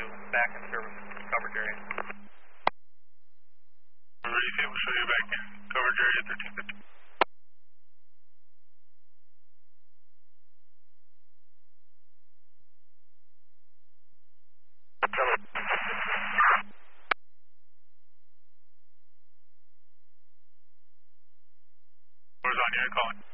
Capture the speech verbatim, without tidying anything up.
back in service coverage area. Ready, we'll show you back in coverage area thirteen fifty. Where's on you? Calling.